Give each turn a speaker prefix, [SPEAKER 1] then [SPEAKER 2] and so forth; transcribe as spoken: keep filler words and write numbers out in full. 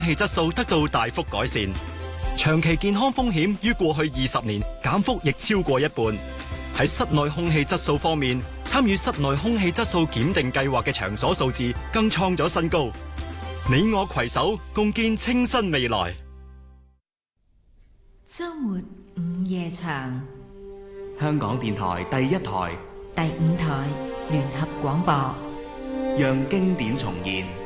[SPEAKER 1] 氣質素得到大幅改善，長期健康風險於過去二十年減幅亦超過一半。喺室內空氣質素方面，參與室內空氣質素檢定計劃嘅場所數字更創咗新高。你我攜手共建清新未來。
[SPEAKER 2] 周末午夜場，
[SPEAKER 3] 香港電台第一台、
[SPEAKER 2] 第五台聯合廣播，
[SPEAKER 3] 讓經典重現。